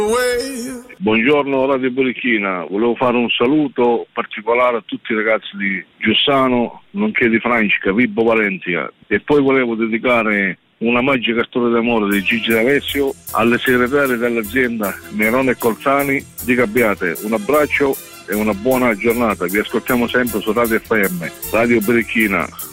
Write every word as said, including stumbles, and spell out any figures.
Buongiorno Radio Burichina, volevo fare un saluto particolare a tutti i ragazzi di Giussano, nonché di Francica, Vibo Valentia, e poi volevo dedicare una magica storia d'amore di Gigi D'Alessio alle segretarie dell'azienda Nerone e Colzani di Gabbiate. Un abbraccio e una buona giornata, vi ascoltiamo sempre su Radio F M, Radio Burichina.